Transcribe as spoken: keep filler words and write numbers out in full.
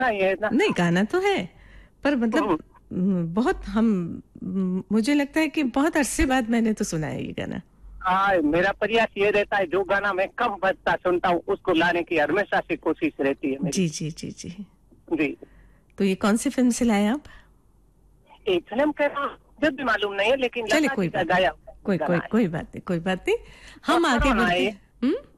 ये ना नहीं, गाना तो है, पर मतलब म, बहुत हम म, मुझे लगता है कि बहुत अरसे बाद मैंने तो सुना है ये गाना। हाँ, मेरा प्रयास ये रहता है जो गाना मैं कम बजता सुनता हूँ उसको लाने की हमेशा से कोशिश रहती है मेरी। जी जी जी जी। जी। तो ये कौन सी फिल्म से लाए आप? एक फिल्म का नाम मुझे भी मालूम नहीं है, लेकिन चले लता कोई जी का बात नहीं, गाया कोई गाना कोई है। कोई बात नहीं, कोई बात नहीं, हम बहुत आगे पुराना है बढ़ते ये। हैं। हम्म।